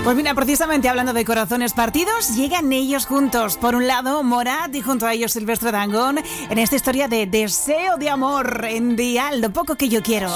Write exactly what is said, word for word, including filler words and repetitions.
Pues mira, precisamente hablando de corazones partidos, llegan ellos juntos. Por un lado, Morat y junto a ellos Silvestre Dangond en esta historia de deseo de amor en Dial, lo poco que yo quiero.